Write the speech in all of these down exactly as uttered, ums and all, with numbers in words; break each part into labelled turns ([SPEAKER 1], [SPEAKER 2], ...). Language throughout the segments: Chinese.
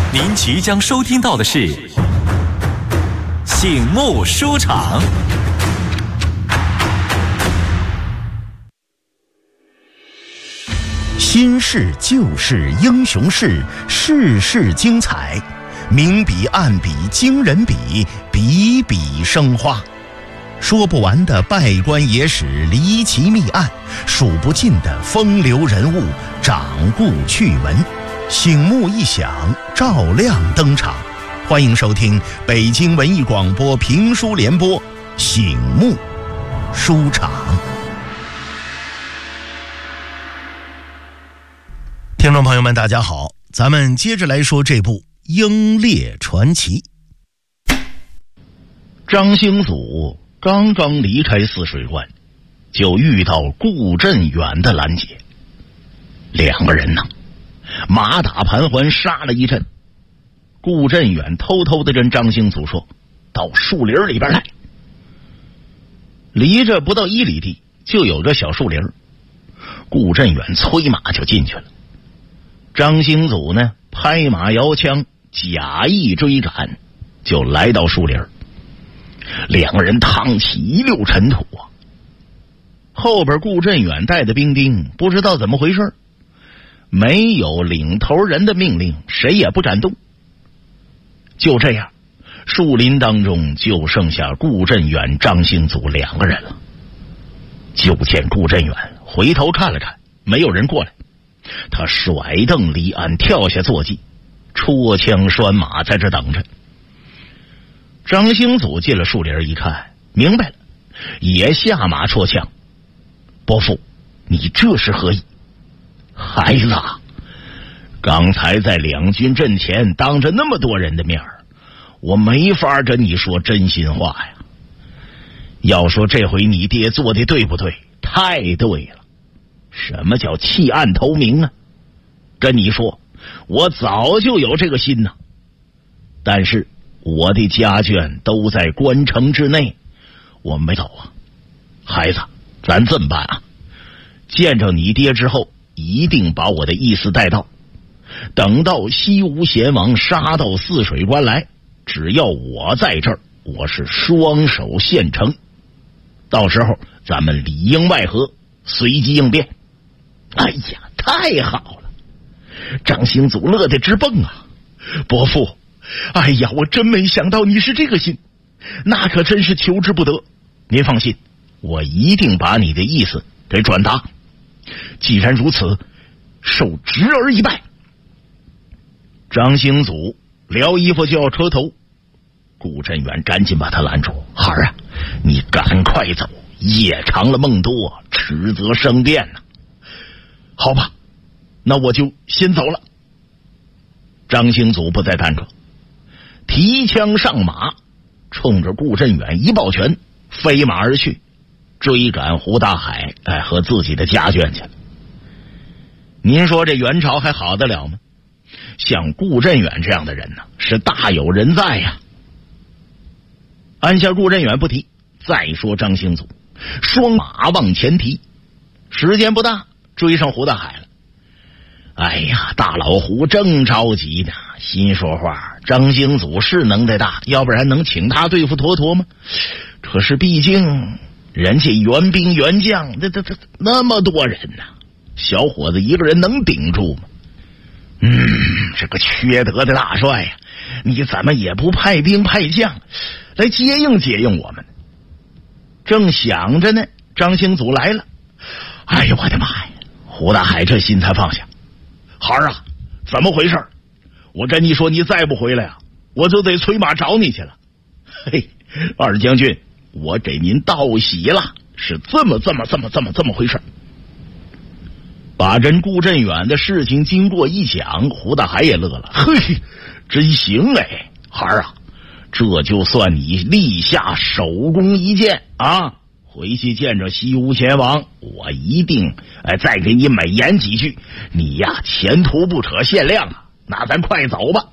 [SPEAKER 1] 您即将收听到的是醒目书场。
[SPEAKER 2] 新事旧事英雄事，事事精彩，明笔暗笔惊人笔，笔笔生花。说不完的拜官野史离奇密案，数不尽的风流人物掌故趣闻，醒目一响，照亮登场。欢迎收听北京文艺广播评书联播醒目书场。听众朋友们大家好，咱们接着来说这部《英烈传奇》。张兴祖刚刚离开泗水关，就遇到顾振远的拦截。两个人呢，马打盘桓，杀了一阵。顾振远偷偷的跟张兴祖说：“到树林里边来。”离着不到一里地，就有个小树林。顾振远催马就进去了。张兴祖呢，拍马摇枪，假意追赶，就来到树林。两个人趟起一溜尘土啊！后边顾振远带的兵丁不知道怎么回事，没有领头人的命令，谁也不敢动。就这样，树林当中就剩下顾振远、张兴祖两个人了。就见顾振远回头看了看，没有人过来，他甩蹬离鞍，跳下坐骑，戳枪拴马，在这等着。张兴祖进了树林一看，明白了，也下马戳枪。伯父，你这是何意？孩子，刚才在两军阵前，当着那么多人的面，我没法跟你说真心话呀。要说这回你爹做的对不对？太对了。什么叫弃暗投明啊？跟你说，我早就有这个心呐。但是我的家眷都在关城之内，我没走啊。孩子，咱这么办啊，见着你爹之后，一定把我的意思带到。等到西吴贤王杀到泗水关来，只要我在这儿，我是双手献城。到时候咱们里应外合，随机应变。哎呀，太好了！张兴祖乐得直蹦啊！伯父，哎呀，我真没想到你是这个心，那可真是求之不得。您放心，我一定把你的意思给转达。既然如此，受侄儿一拜。张兴祖撩衣服就要磕头，顾振远赶紧把他拦住：“孩儿啊，你赶快走，夜长了梦多，迟则生变呐。”好吧，那我就先走了。张兴祖不再耽搁，提枪上马，冲着顾振远一抱拳，飞马而去，追赶胡大海，哎，和自己的家眷去了。您说这元朝还好得了吗？像顾振远这样的人呢，是大有人在呀。按下顾振远不提，再说张兴祖，双马往前提，时间不大，追上胡大海了。哎呀，大老胡正着急呢，心说话，张兴祖是能耐大，要不然能请他对付妥妥吗？可是毕竟人家援兵援将，这这这那么多人呢、啊，小伙子一个人能顶住吗？嗯，这个缺德的大帅呀、啊，你怎么也不派兵派将来接应接应我们？正想着呢，张兴祖来了。哎呦我的妈呀！胡大海这心才放下。孩儿啊，怎么回事？我跟你说，你再不回来啊，我就得催马找你去了。嘿，二将军，我给您道喜了，是这么这么这么这么这么回事。把人顾振远的事情经过一讲，胡大海也乐了。嘿，真行哎，孩儿啊，这就算你立下首功一件啊！回去见着西吴贤王，我一定哎再给你美言几句。你呀，前途不可限量啊！那咱快走吧。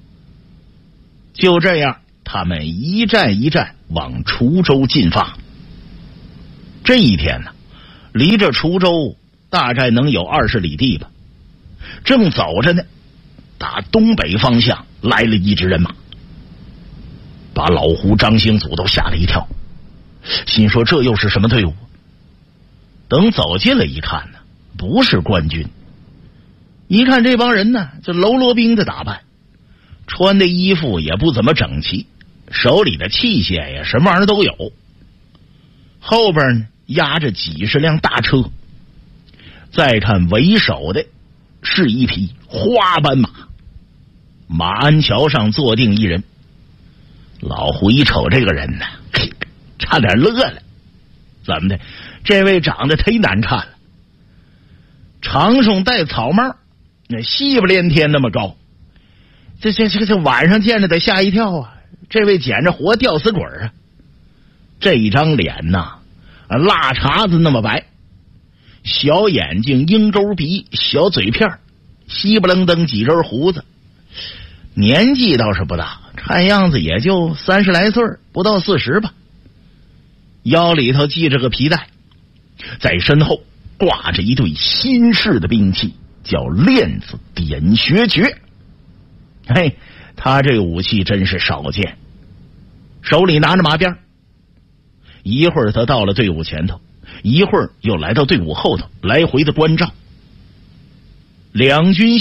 [SPEAKER 2] 就这样，他们一站一站往滁州进发。这一天呢，离着滁州大概能有二十里地吧。正走着呢， 打东北方向来了一支人马，把老胡张兴祖都吓了一跳，心说这又是什么队伍？等走近了一看呢，不是官军，一看这帮人呢，就喽啰兵的打扮，穿的衣服也不怎么整齐，手里的器械呀，什么玩意儿都有。后边呢压着几十辆大车，再看为首的是一匹花斑马，马鞍桥上坐定一人。老胡一瞅这个人呢，差点乐了。怎么的？这位长得忒难看了，长胸戴草帽，那细不连天那么高，这这这这晚上见着得吓一跳啊！这位简直活吊死鬼啊！这一张脸呐，腊碴子那么白，小眼睛，鹰钩鼻，小嘴片，稀不楞登几根胡子，年纪倒是不大，看样子也就三十来岁，不到四十吧。腰里头系着个皮带，在身后挂着一对新式的兵器，叫链子点穴诀。嘿，他这个武器真是少见，手里拿着马鞭，一会儿他到了队伍前头，一会儿又来到队伍后头，来回的关照。两军